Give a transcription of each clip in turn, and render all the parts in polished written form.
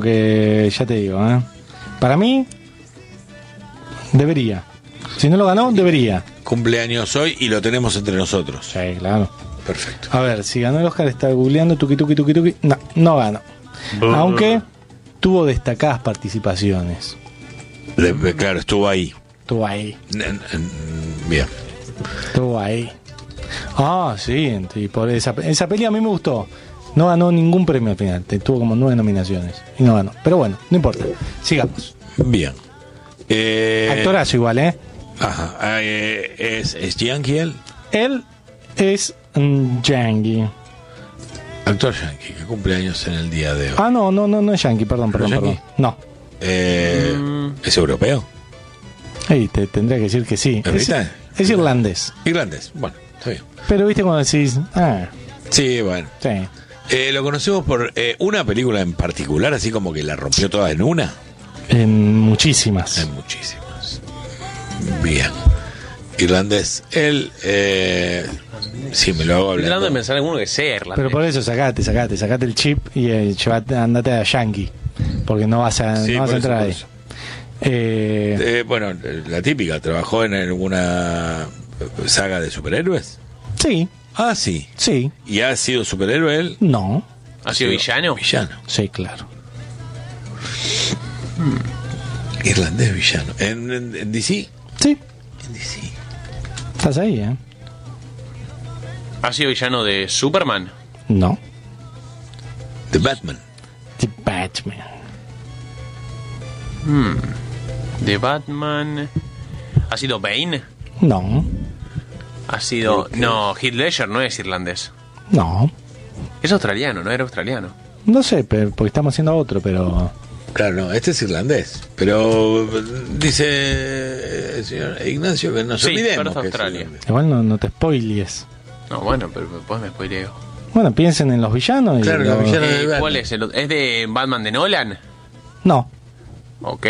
Aunque ya te digo, para mí debería. Si no lo ganó, debería. Cumpleaños hoy y lo tenemos entre nosotros. Sí, claro. Perfecto. A ver, si ganó el Oscar, está googleando, tuki. No, no ganó. Aunque tuvo destacadas participaciones. Claro, estuvo ahí. Estuvo ahí. Bien. Estuvo ahí. Ah, sí, y por esa peli a mí me gustó. No ganó ningún premio al final. Tuvo como 9 nominaciones y no ganó. Pero bueno, no importa. Sigamos. Bien. Actorazo igual, Ajá. ¿Es yankee él? Él es yankee. Actor yankee, que cumpleaños en el día de hoy. Ah, no es yankee, perdón. yankee? No. ¿Es europeo? Te tendría que decir que sí. Es irlandés. Irlandés, bueno, está bien. Pero viste cuando decís, Sí, bueno. sí. Lo conocemos por una película en particular, así como que la rompió toda en una. En muchísimas. En muchísimas. Bien. Irlandés. Él, sí, me lo hago hablar. Tratando de pensar en alguno que sea irlandés. Pero por eso sacate el chip y andate a Yankee. Porque no vas a entrar ahí. Bueno, la típica, ¿trabajó en alguna saga de superhéroes? Sí. Ah, sí. Sí. ¿Y ha sido superhéroe él? No. ¿Ha sido villano? Villano. Sí, claro. Irlandés villano. ¿En DC? Sí. En DC. Estás ahí, ¿Ha sido villano de Superman? No. The Batman. The Batman. De Batman. ¿Ha sido Bane? No. Ha sido... No, Heath Ledger no es irlandés. No. Es australiano, no era australiano. No sé, porque estamos haciendo otro, pero... Claro, no, este es irlandés. Pero dice el señor Ignacio que nos olvidemos pero es que es Australia. irlandés. Igual no te spoilies. No, bueno, pero después me spoileo. Bueno, piensen en los villanos y... Claro, los villanos. de Batman. ¿Cuál es? ¿Es de Batman de Nolan? No. Ok.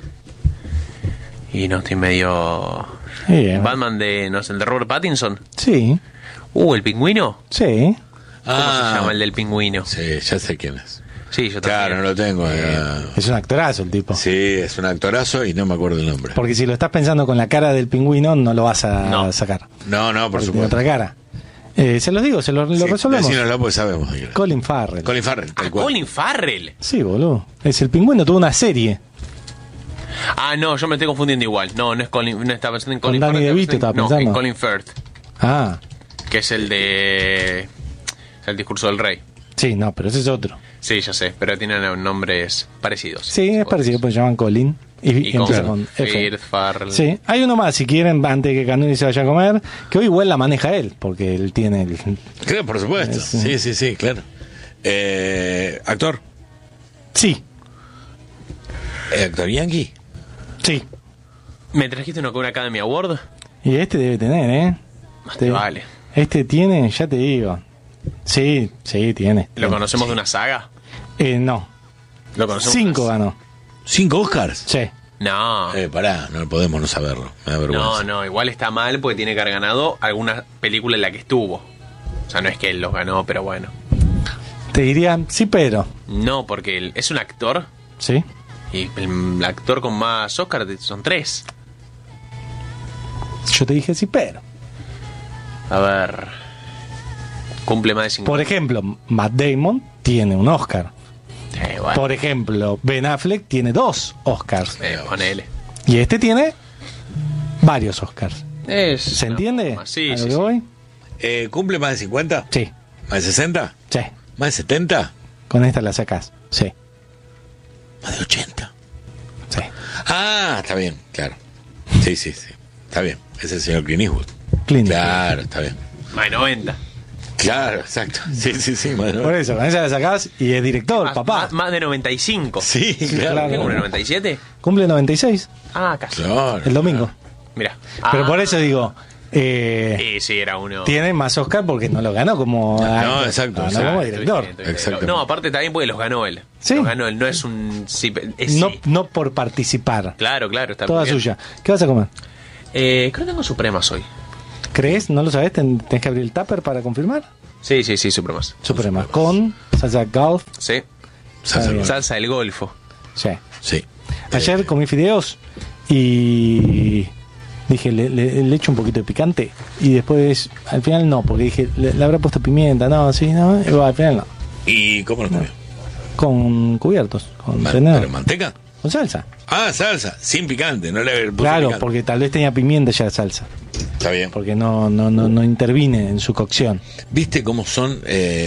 Y no estoy medio... Sí, Batman de, no sé, el de Robert Pattinson. Sí. ¿El pingüino? Sí. ¿Cómo se llama el del pingüino? Sí, ya sé quién es. Sí, yo Claro, también. no lo tengo. Es un actorazo el tipo. Sí, es un actorazo y no me acuerdo el nombre. Porque si lo estás pensando con la cara del pingüino, no lo vas a sacar. No, por Porque tiene supuesto. otra cara. Se los digo, lo resolvemos. Decínoslo, pues sabemos. Colin Farrell. Colin Farrell, tal cual. Colin Farrell. Sí, boludo. Es el pingüino, tuvo una serie. Ah, no, yo me estoy confundiendo igual. No es Colin, no estaba pensando en Colin Danny Farrell. DeVito estaba No, pensando. en Colin Firth, Ah, que es el de... El discurso del rey. sí, no, pero ese es otro. Sí, ya sé, pero tienen nombres parecidos. Sí, es parecido, pues se llaman Colin. Y empieza con F. Firth, Farrell. Sí, hay uno más, si quieren, antes de que Canuni se vaya a comer, que hoy igual la maneja él, porque él tiene el... Claro, por supuesto. Sí, claro. ¿Actor? Sí, ¿Actor yankee? sí. ¿Me trajiste una con una Academy Award? Y este debe tener, Más te vale. Este tiene, ya te digo. Sí, tiene. ¿Lo conocemos de una saga? No. ¿Lo conocemos? 5 ganó. ¿5 Oscars? Sí. No. Pará, no podemos no saberlo. Me da vergüenza. No, igual está mal porque tiene que haber ganado alguna película en la que estuvo. O sea, no es que él los ganó, pero bueno. Te diría, sí, pero. No, porque él es un actor Sí. y el actor con más Oscar son 3. Yo te dije sí, pero. A ver. Cumple más de 50. Por ejemplo, Matt Damon tiene un Oscar. Bueno, Por ejemplo, Ben Affleck tiene 2 Oscars. ponele. Y este tiene varios Oscars. ¿Se No, entiende? Sí, ¿A lo sí, que sí. voy? ¿Cumple más de 50? Sí. ¿Más de 60? Sí. ¿Más de 70? Con esta la sacás. Sí. ¿Más de 80? Sí. Ah, está bien, claro. Sí. Está bien. Es el señor Clint Eastwood. Clint. Claro, está bien. Más de 90. Claro, exacto. Sí, más Por eso, con esa la sacás y es director, papá. Más de 95. Sí, claro. claro. ¿Qué cumple 97? Cumple 96 Ah, casi. Claro. el domingo. Mira. Pero por eso digo, Sí, era uno. tiene más Oscar porque no lo ganó como No, exacto, no, exacto. como director. Exactamente. No, aparte también porque los ganó él. Sí. Los ganó él, no es un... Sí, No por participar. Claro, está Toda muy bien. suya. ¿Qué vas a comer? Creo que tengo Supremas hoy. ¿Crees? ¿No lo sabes? ¿Tenés que abrir el tupper para confirmar? Sí, Supremas. Suprema. Con salsa golf, Sí. Salsa bien. Golfo. Salsa del Golfo. Sí. Sí. Ayer comí fideos y dije, le echo un poquito de picante. Y después, al final no, porque dije, le habrá puesto pimienta. No, sí, no. Y bueno, al final no. ¿Y cómo lo comió? Con cubiertos, con ¿Pero tenedor, manteca? con salsa. Ah, salsa, sin picante, no le puso Claro, picante. porque tal vez tenía pimienta ya la salsa. Está bien. Porque no intervine en su cocción. ¿Viste cómo son?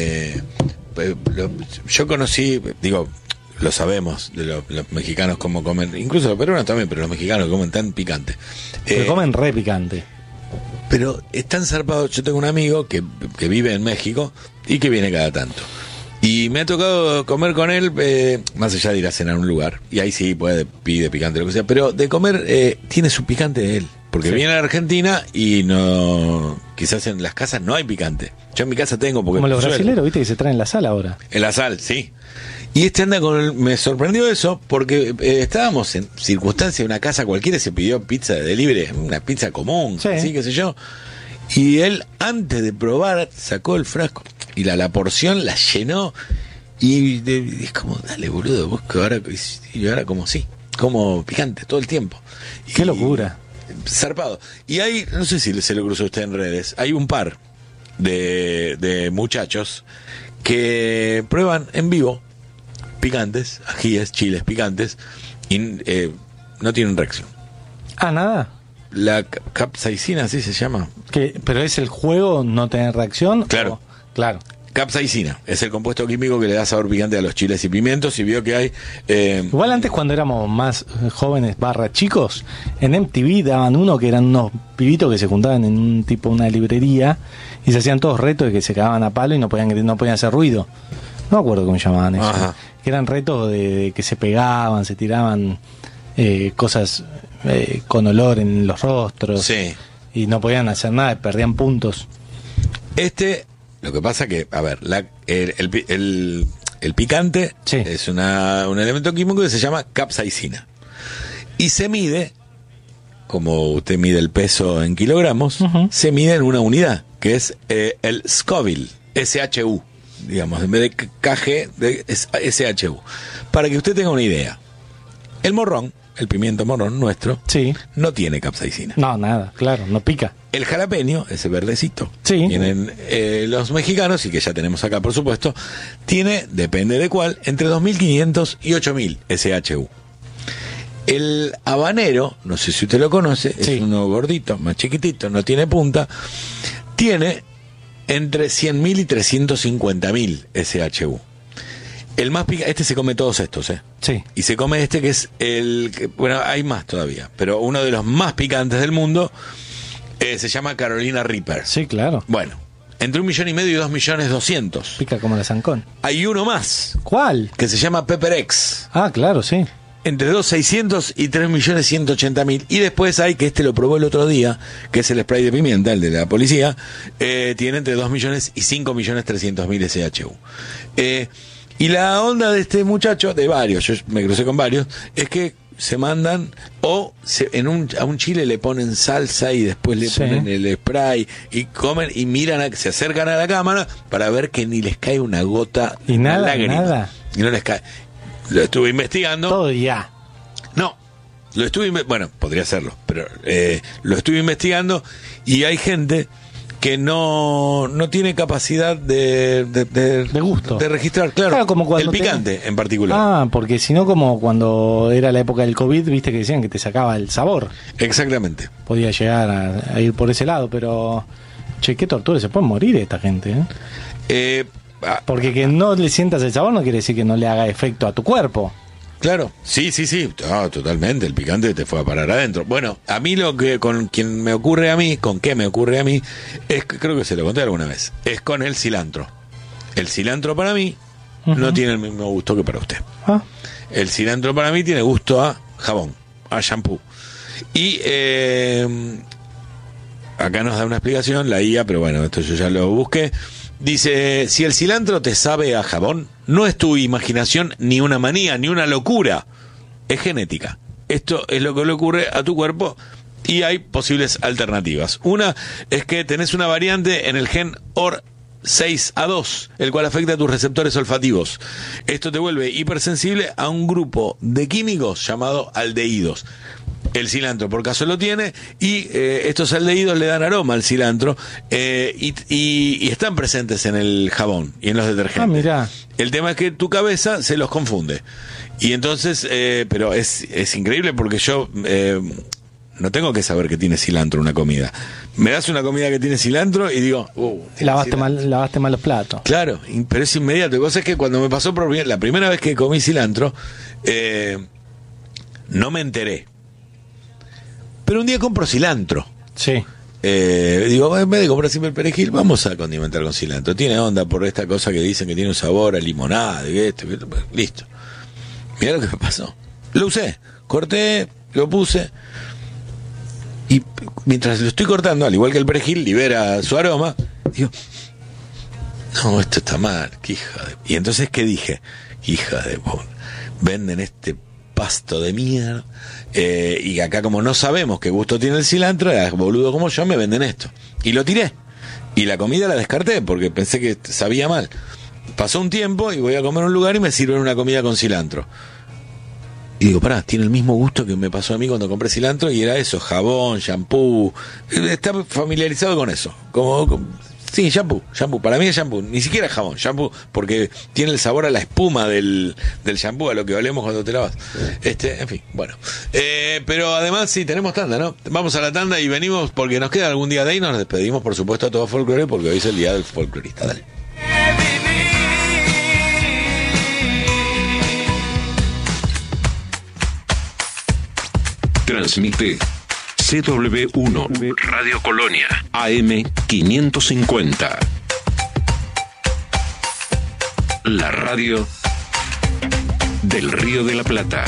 Yo conocí, digo, lo sabemos, de los mexicanos cómo comen, incluso los peruanos también, pero los mexicanos comen tan picante. Pero comen re picante. Pero están zarpados. Yo tengo un amigo que vive en México y que viene cada tanto. Y me ha tocado comer con él, más allá de ir a cenar a un lugar, y ahí sí pide picante, lo que sea, pero de comer tiene su picante de él. Porque Sí. viene a Argentina y no, quizás en las casas no hay picante. Yo en mi casa tengo, porque Como los suelo. brasileros, viste, que se traen la sal ahora. En la sal, sí. Y este anda me sorprendió eso, porque estábamos en circunstancia de una casa cualquiera, se pidió pizza de delivery, una pizza común, Sí. así, qué sé yo. Y él, antes de probar, sacó el frasco y la porción la llenó. Y es como, dale, boludo, vos que ahora, y ahora como sí, como picante todo el tiempo. Qué Y- locura. Zarpado. Y hay, no sé si se lo cruzó usted en redes, hay un par de muchachos que prueban en vivo picantes, ajíes, chiles picantes, y no tienen reacción. Ah, nada. La capsaicina, así se llama. Pero es el juego no tener reacción. Claro. Claro. Capsaicina es el compuesto químico que le da sabor picante a los chiles y pimientos, y vio que hay... Igual antes, cuando éramos más jóvenes / chicos, en MTV daban uno que eran unos pibitos que se juntaban en un tipo, una librería, y se hacían todos retos de que se cagaban a palo y no podían hacer ruido. No me acuerdo cómo llamaban eso. Ajá. Que eran retos de que se pegaban, se tiraban cosas con olor en los rostros. Sí. Y no podían hacer nada, perdían puntos. Lo que pasa que, a ver, el picante Sí. es un elemento químico que se llama capsaicina. Y se mide, como usted mide el peso en kilogramos, Ujú. se mide en una unidad, que es el Scoville, SHU, digamos, en vez de KG, es SHU. Para que usted tenga una idea, el morrón, el pimiento morrón nuestro, Sí. no tiene capsaicina. No, nada, claro, no pica. El jalapeño, ese verdecito, Sí. tienen los mexicanos, y que ya tenemos acá, por supuesto, tiene, depende de cuál, entre 2.500 y 8.000 SHU. El habanero, no sé si usted lo conoce, Sí. es uno gordito, más chiquitito, no tiene punta, tiene entre 100.000 y 350.000 SHU. El más picante, este se come todos estos, Sí. y se come este que es bueno, hay más todavía, pero uno de los más picantes del mundo, se llama Carolina Reaper. Sí, claro. Bueno, entre 1,5 millones y 2,200,000. Pica como la zancón. Hay uno más, ¿Cuál? que se llama Pepper X, Ah, claro, sí. entre 2,600,000 y 3,180,000. Y después hay, que lo probó el otro día, que es el spray de pimienta, el de la policía, tiene entre 2 millones y 5,300,000 SHU. Y la onda de este muchacho, de varios, yo me crucé con varios, es que se mandan, o a un chile le ponen salsa y después le Sí. ponen el spray, y comen y miran, se acercan a la cámara para ver que ni les cae una gota, Y una nada, lágrima. nada. Y no les cae. Lo estuve investigando. Todo ya. No, bueno, podría hacerlo, pero lo estuve investigando, y hay gente que no tiene capacidad de gusto. de registrar, claro, Claro, como cuando el picante en particular. Ah, porque si no, como cuando era la época del COVID, viste que decían que te sacaba el sabor. Exactamente. Podía llegar a ir por ese lado, pero... Che, qué tortura, se puede morir esta gente, ¿eh? Porque que no le sientas el sabor no quiere decir que no le haga efecto a tu cuerpo. Claro, sí, totalmente, el picante te fue a parar adentro. Bueno, a mí con qué me ocurre a mí, es que creo que se lo conté alguna vez, es con el cilantro. El cilantro para mí no tiene el mismo gusto que para usted. Ah, El cilantro para mí tiene gusto a jabón, a shampoo. Y acá nos da una explicación la IA, pero bueno, esto yo ya lo busqué. Dice, si el cilantro te sabe a jabón, no es tu imaginación, ni una manía, ni una locura. Es genética. Esto es lo que le ocurre a tu cuerpo, y hay posibles alternativas. Una es que tenés una variante en el gen 6A2, el cual afecta a tus receptores olfativos. Esto te vuelve hipersensible a un grupo de químicos llamado aldehídos. El cilantro por caso lo tiene, y estos aldehídos le dan aroma al cilantro, y están presentes en el jabón y en los detergentes. Mirá. El tema es que tu cabeza se los confunde. Y entonces, pero es increíble porque yo no tengo que saber que tiene cilantro una comida. Me das una comida que tiene cilantro y digo, lavaste mal los platos. Claro, pero es inmediato. La cosa es que cuando me pasó la primera vez que comí cilantro, no me enteré. Pero un día compro cilantro. Sí. Digo, en vez de comprar siempre el perejil, vamos a condimentar con cilantro. Tiene onda por esta cosa que dicen que tiene un sabor a limonada, y esto, listo. Mirá lo que me pasó. Lo usé, corté, lo puse, y mientras lo estoy cortando, al igual que el perejil libera su aroma, digo, no, esto está mal, que hija de... Y entonces, ¿qué dije? Hija de... Venden este pasto de mierda, y acá como no sabemos qué gusto tiene el cilantro, boludo como yo, me venden esto. Y lo tiré. Y la comida la descarté porque pensé que sabía mal. Pasó un tiempo y voy a comer a un lugar y me sirven una comida con cilantro. Y digo, pará, tiene el mismo gusto que me pasó a mí cuando compré cilantro, y era eso, jabón, shampoo. Está familiarizado con eso. Sí, shampoo. Para mí es shampoo. Ni siquiera jabón, shampoo, porque tiene el sabor a la espuma del shampoo, a lo que olemos cuando te lavas. En fin, bueno. Pero además, sí, tenemos tanda, ¿no? Vamos a la tanda y venimos porque nos queda algún día de ahí. Nos despedimos, por supuesto, a todo folclore, porque hoy es el día del folclorista. Dale. Transmite CW1 Radio Colonia AM 550. La radio del Río de la Plata.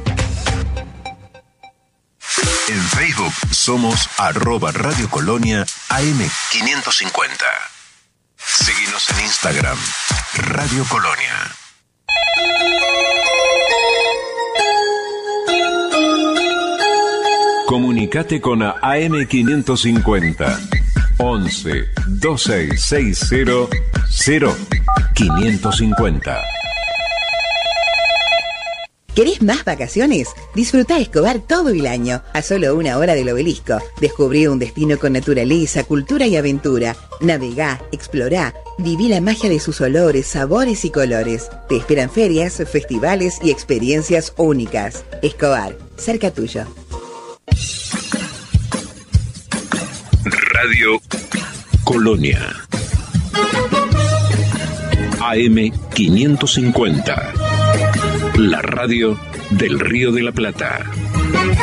En Facebook somos @Radio Colonia AM 550. Seguinos en Instagram, Radio Colonia. Comunicate con AM 550 11 2660 0550. ¿Querés más vacaciones? Disfrutá Escobar todo el año, a solo 1 hora del Obelisco. Descubrí un destino con naturaleza, cultura y aventura. Navegá, explorá, viví la magia de sus olores, sabores y colores. Te esperan ferias, festivales y experiencias únicas. Escobar, cerca tuyo. Radio Colonia AM 550. La radio del Río de la Plata.